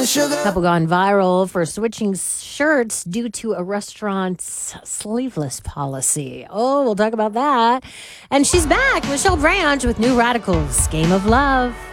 Couple gone viral for switching shirts due to a restaurant's sleeveless policy. Oh, we'll talk about that. And she's back, Michelle Branch, with New Radicals, Game of Love.